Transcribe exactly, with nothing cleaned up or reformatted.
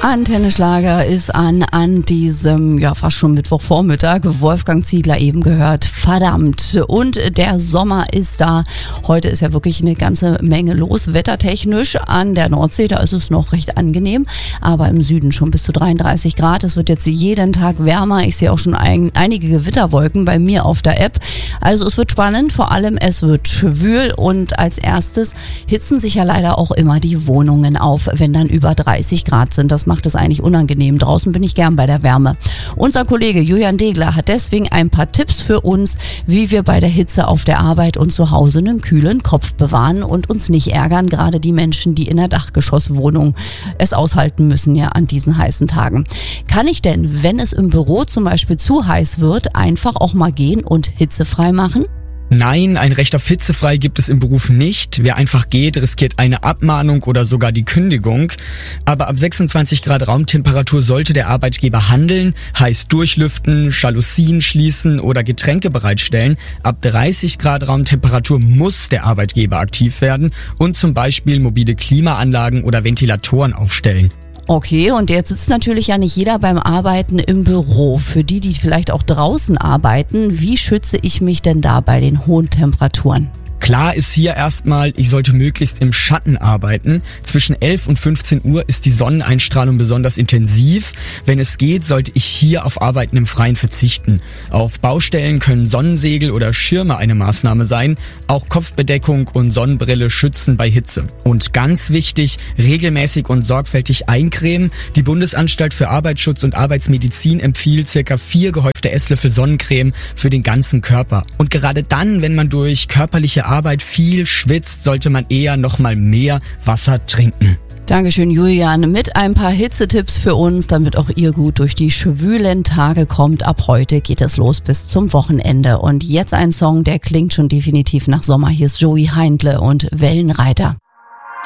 Antenne Schlager ist an, an diesem, ja, fast schon Mittwochvormittag. Wolfgang Ziegler eben gehört, verdammt. Und der Sommer ist da. Heute ist ja wirklich eine ganze Menge los. Wettertechnisch an der Nordsee, da ist es noch recht angenehm. Aber im Süden schon bis zu dreiunddreißig Grad. Es wird jetzt jeden Tag wärmer. Ich sehe auch schon ein, einige Gewitterwolken bei mir auf der App. Also es wird spannend. Vor allem es wird schwül. Und als erstes hitzen sich ja leider auch immer die Wohnungen auf, wenn dann über dreißig Grad sind. Das macht es eigentlich unangenehm. Draußen bin ich gern bei der Wärme. Unser Kollege Julian Degler hat deswegen ein paar Tipps für uns, wie wir bei der Hitze auf der Arbeit und zu Hause einen kühlen Kopf bewahren und uns nicht ärgern, gerade die Menschen, die in der Dachgeschosswohnung es aushalten müssen ja an diesen heißen Tagen. Kann ich denn, wenn es im Büro zum Beispiel zu heiß wird, einfach auch mal gehen und hitzefrei machen? Nein, ein Recht auf hitzefrei gibt es im Beruf nicht. Wer einfach geht, riskiert eine Abmahnung oder sogar die Kündigung. Aber ab sechsundzwanzig Grad Raumtemperatur sollte der Arbeitgeber handeln, heiß durchlüften, Jalousien schließen oder Getränke bereitstellen. Ab dreißig Grad Raumtemperatur muss der Arbeitgeber aktiv werden und zum Beispiel mobile Klimaanlagen oder Ventilatoren aufstellen. Okay, und jetzt sitzt natürlich ja nicht jeder beim Arbeiten im Büro. Für die, die vielleicht auch draußen arbeiten, wie schütze ich mich denn da bei den hohen Temperaturen? Klar ist hier erstmal, ich sollte möglichst im Schatten arbeiten. Zwischen elf und fünfzehn Uhr ist die Sonneneinstrahlung besonders intensiv. Wenn es geht, sollte ich hier auf Arbeiten im Freien verzichten. Auf Baustellen können Sonnensegel oder Schirme eine Maßnahme sein. Auch Kopfbedeckung und Sonnenbrille schützen bei Hitze. Und ganz wichtig, regelmäßig und sorgfältig eincremen. Die Bundesanstalt für Arbeitsschutz und Arbeitsmedizin empfiehlt circa vier gehäufte Esslöffel Sonnencreme für den ganzen Körper. Und gerade dann, wenn man durch körperliche Arbeit viel schwitzt, sollte man eher noch mal mehr Wasser trinken. Dankeschön, Julian, mit ein paar Hitzetipps für uns, damit auch ihr gut durch die schwülen Tage kommt. Ab heute geht es los bis zum Wochenende. Und jetzt ein Song, der klingt schon definitiv nach Sommer. Hier ist Joey Heindle und Wellenreiter.